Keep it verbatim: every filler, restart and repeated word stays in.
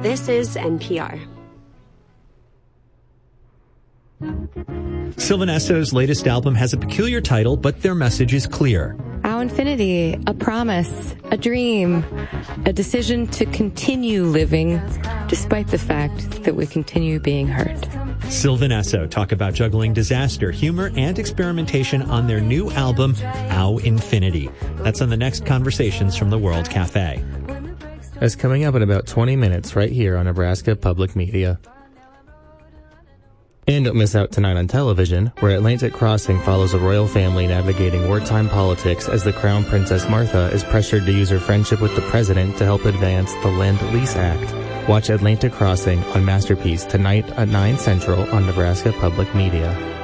This is N P R. Sylvan Esso's latest album has a peculiar title, but their message is clear. Our infinity, a promise, a dream, a decision to continue living despite the fact that we continue being hurt. Sylvan Esso talk about juggling disaster, humor, and experimentation on their new album, Our Infinity. That's on the next Conversations from the World Cafe. That's coming up in about twenty minutes right here on Nebraska Public Media. And don't miss out tonight on television, where Atlantic Crossing follows a royal family navigating wartime politics as the Crown Princess Martha is pressured to use her friendship with the president to help advance the Lend-Lease Act. Watch Atlantic Crossing on Masterpiece tonight at nine Central on Nebraska Public Media.